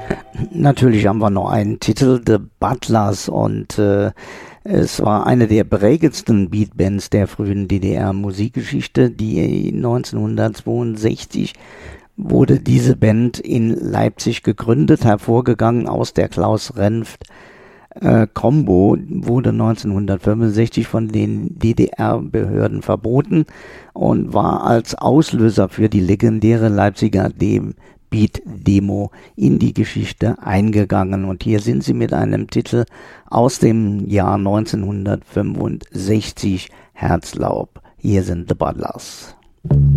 Natürlich haben wir noch einen Titel, The Butlers, und es war eine der prägendsten Beatbands der frühen DDR-Musikgeschichte. Die 1962 wurde diese Band in Leipzig gegründet, hervorgegangen aus der Klaus Renft Combo, wurde 1965 von den DDR-Behörden verboten und war als Auslöser für die legendäre Leipziger Beat-Demo in die Geschichte eingegangen. Und hier sind sie mit einem Titel aus dem Jahr 1965, Herzlaub. Hier sind The Butlers.